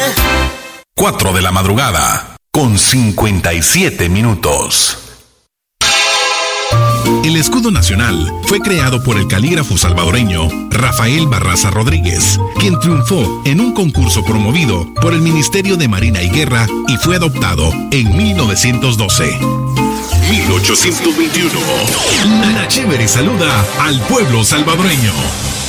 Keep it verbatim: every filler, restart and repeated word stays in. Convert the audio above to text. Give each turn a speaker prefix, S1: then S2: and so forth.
S1: cuatro de la madrugada, con cincuenta y siete minutos.
S2: El escudo nacional fue creado por el calígrafo salvadoreño Rafael Barraza Rodríguez, quien triunfó en un concurso promovido por el Ministerio de Marina y Guerra y fue adoptado en mil novecientos doce. mil ochocientos veintiuno. Ana Chévere saluda al pueblo salvadoreño.